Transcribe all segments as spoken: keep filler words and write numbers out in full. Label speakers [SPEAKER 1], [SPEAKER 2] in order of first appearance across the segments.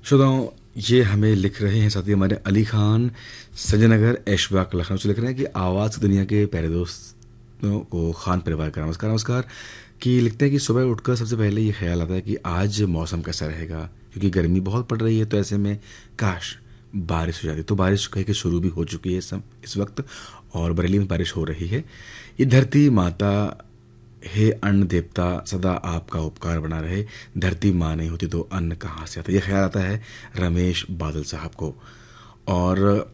[SPEAKER 1] श्रोताओं, ये हमें लिख रहे हैं साथी हमारे अली खान संजय नगर ऐशबाग लखनऊ से लिख रहे हैं कि आवाज़ की दुनिया के प्यारे दोस्तों को खान परिवार का नमस्कार नमस्कार कि लिखते हैं कि सुबह उठकर सबसे पहले ये ख्याल आता है कि आज मौसम कैसा रहेगा, क्योंकि गर्मी बहुत पड़ रही है। तो ऐसे में काश बारिश हो जाती। तो बारिश कहीं के शुरू भी हो चुकी है सब इस वक्त, और बरेली में बारिश हो रही है। ये धरती माता, हे अन्न देवता, सदा आपका उपकार बना रहे। धरती माँ नहीं होती तो अन्न कहाँ से आता। यह ख्याल आता है रमेश बादल साहब को। और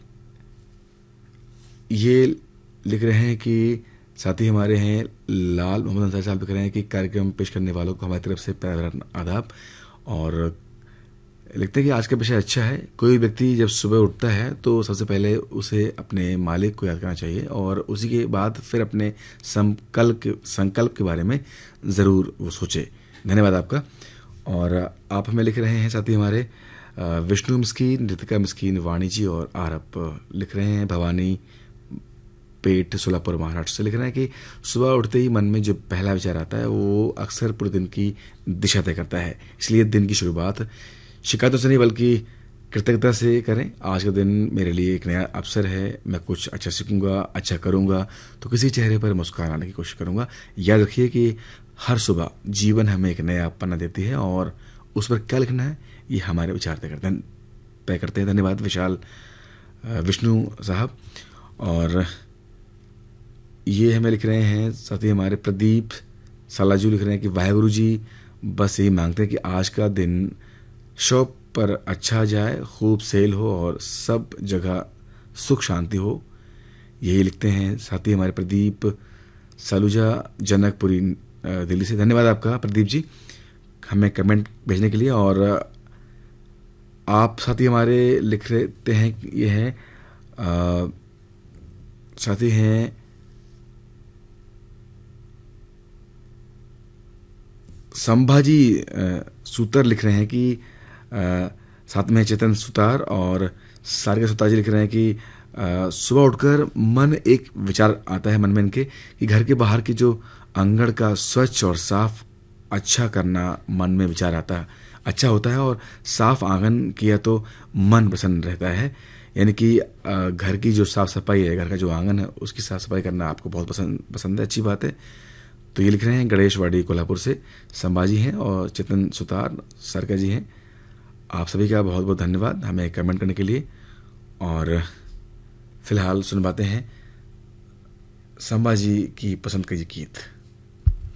[SPEAKER 1] ये लिख रहे हैं कि साथी हमारे हैं लाल मोहम्मद अंसारी साहब लिख रहे हैं कि कार्यक्रम पेश करने वालों को हमारी तरफ से प्यार आदाब। और लिखते हैं कि आज का विषय अच्छा है। कोई व्यक्ति जब सुबह उठता है तो सबसे पहले उसे अपने मालिक को याद करना चाहिए, और उसी के बाद फिर अपने संकल्प संकल्प के बारे में ज़रूर वो सोचे। धन्यवाद आपका। और आप हमें लिख रहे हैं साथी हमारे विष्णु मिस्कीन, ऋतिका मिस्कीन, वाणी जी और आरप लिख रहे हैं भवानी पेट सोलापुर महाराष्ट्र से लिख रहे हैं कि सुबह उठते ही मन में जो पहला विचार आता है वो अक्सर पूरे दिन की दिशा तय करता है। इसलिए दिन की शुरुआत शिकायतों से नहीं बल्कि कृतज्ञता से करें। आज का दिन मेरे लिए एक नया अवसर है, मैं कुछ अच्छा सीखूंगा, अच्छा करूंगा, तो किसी चेहरे पर मुस्कान आने की कोशिश करूंगा। याद रखिए कि हर सुबह जीवन हमें एक नया पन्ना देती है, और उस पर क्या लिखना है ये हमारे विचार तय करते हैं तय करते हैं धन्यवाद विशाल विष्णु साहब। और ये हमें लिख रहे हैं साथी हमारे प्रदीप सालाजू लिख रहे हैं कि वाहेगुरु जी, बस यही मांगते हैं कि आज का दिन शॉप पर अच्छा जाए, खूब सेल हो और सब जगह सुख शांति हो। यही लिखते हैं साथी हमारे प्रदीप सालूजा जनकपुरी दिल्ली से। धन्यवाद आपका प्रदीप जी हमें कमेंट भेजने के लिए। और आप साथी हमारे लिख रहे हैं, ये हैं साथी हैं संभाजी सूतर लिख रहे हैं कि आ, साथ में चेतन सुतार और सारिका सुतार जी लिख रहे हैं कि आ, सुबह उठकर मन एक विचार आता है मन में इनके कि घर के बाहर की जो आंगन का स्वच्छ और साफ अच्छा करना मन में विचार आता है अच्छा होता है। और साफ आंगन किया तो मन प्रसन्न रहता है। यानी कि आ, घर की जो साफ सफाई है, घर का जो आंगन है उसकी साफ सफाई करना आपको बहुत पसंद पसंद है, अच्छी बात है। तो ये लिख रहे हैं गणेशवाड़ी कोल्हापुर से संभाजी हैं और चेतन सुतार सरका जी हैं। आप सभी का बहुत बहुत धन्यवाद हमें कमेंट करने के लिए। और फिलहाल सुनवाते हैं संभाजी की पसंद का ये गीत।